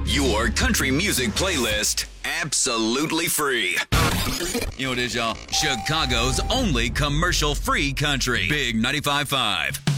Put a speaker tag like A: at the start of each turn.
A: Your country music playlist, absolutely free. You know what it is, y'all? Chicago's only commercial-free country. Big 95.5.